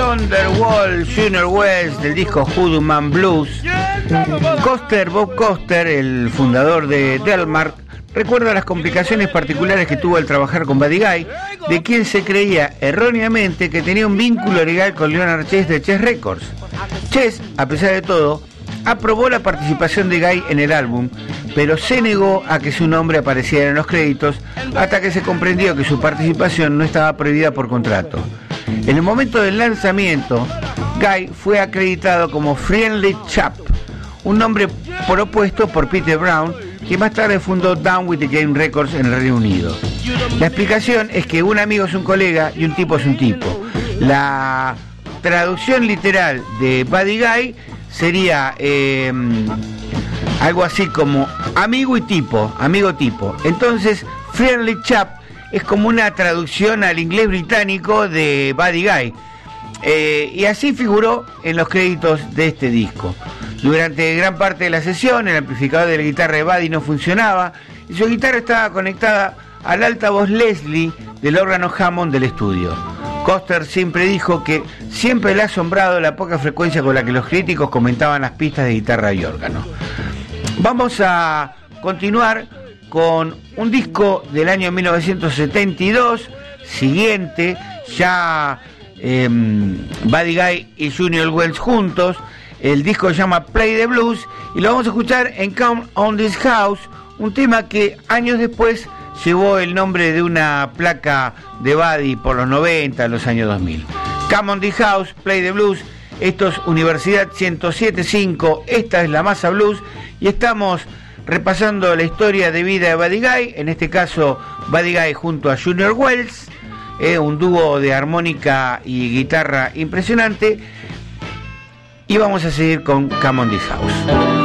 Thunderwall, Junior Wells, del disco Hoodoo Man Blues. Bob Coster, el fundador de Delmark, recuerda las complicaciones particulares que tuvo al trabajar con Buddy Guy, de quien se creía erróneamente que tenía un vínculo legal con Leonard Chess de Chess Records. Chess, a pesar de todo, aprobó la participación de Guy en el álbum, pero se negó a que su nombre apareciera en los créditos hasta que se comprendió que su participación no estaba prohibida por contrato. En el momento del lanzamiento, Guy fue acreditado como Friendly Chap, un nombre propuesto por Peter Brown, que más tarde fundó Down with the Game Records en el Reino Unido. La explicación es que un amigo es un colega y un tipo es un tipo. La traducción literal de Buddy Guy sería algo así como amigo y tipo, amigo tipo. Entonces, Friendly Chap es como una traducción al inglés británico de Buddy Guy. Y así figuró en los créditos de este disco. Durante gran parte de la sesión, el amplificador de la guitarra de Buddy no funcionaba y su guitarra estaba conectada al altavoz Leslie del órgano Hammond del estudio. Coster siempre dijo que siempre le ha asombrado la poca frecuencia con la que los críticos comentaban las pistas de guitarra y órgano. Vamos a continuar con un disco del año 1972, siguiente, ya Buddy Guy y Junior Wells juntos. El disco se llama Play the Blues y lo vamos a escuchar en Come on This House, un tema que años después llevó el nombre de una placa de Buddy por los 90, los años 2000. Come on This House, Play the Blues. Esto es Universidad 107.5, esta es la Masa Blues y estamos repasando la historia de vida de Buddy Guy, en este caso Buddy Guy junto a Junior Wells, un dúo de armónica y guitarra impresionante. Y vamos a seguir con Come on This House.